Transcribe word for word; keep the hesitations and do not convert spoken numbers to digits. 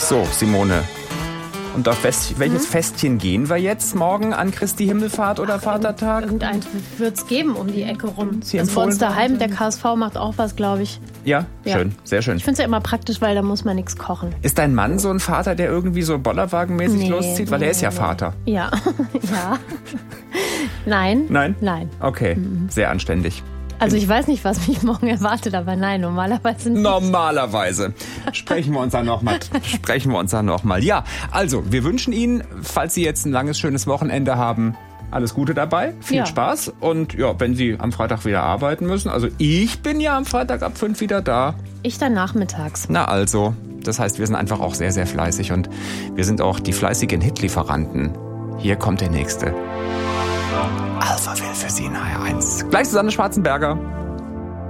So, Simone. Und auf Fest, welches hm? Festchen gehen wir jetzt morgen an Christi Himmelfahrt oder Ach, Vatertag? Irgendeins wird es geben um die Ecke rum. Sie das bei uns daheim, der K S V macht auch was, glaube ich. Ja, ja, schön, sehr schön. Ich finde es ja immer praktisch, weil da muss man nichts kochen. Ist dein Mann so ein Vater, der irgendwie so bollerwagenmäßig nee, loszieht? Weil nee, er ist ja nee. Vater. Ja, ja. Nein. Nein? Nein. Okay, mhm. sehr anständig. Also ich weiß nicht, was mich morgen erwartet, aber nein, normalerweise nicht. Normalerweise. Sprechen wir uns dann nochmal. Sprechen wir uns dann nochmal. Ja, also wir wünschen Ihnen, falls Sie jetzt ein langes, schönes Wochenende haben, alles Gute dabei. Viel ja. Spaß. Und ja, wenn Sie am Freitag wieder arbeiten müssen, also ich bin ja am Freitag ab fünf wieder da. Ich dann nachmittags. Na also, das heißt, wir sind einfach auch sehr, sehr fleißig und wir sind auch die fleißigen Hitlieferanten. Hier kommt der nächste. Alphaville für Sie in H R eins. Gleich Susanne Schwarzenberger.